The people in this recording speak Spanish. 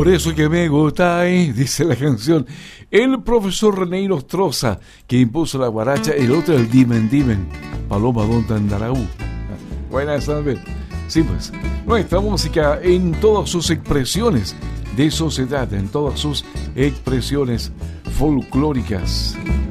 Por eso que me gustáis, dice la canción. El profesor René Nostroza, que impuso la guaracha, el otro el Dimen Dimen, Paloma Don Tandaraú. Buenas tardes. Sí, pues, nuestra música en todas sus expresiones de sociedad, en todas sus expresiones folclóricas.